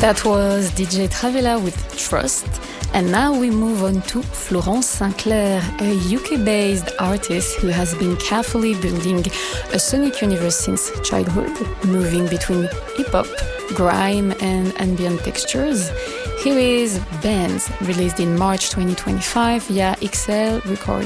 That was DJ Travella with Trust. And now we move on to Florence Sinclair, a UK-based artist who has been carefully building a sonic universe since childhood, moving between hip-hop, grime, and ambient textures. Here is Bands, released in March 2025 via XL Records.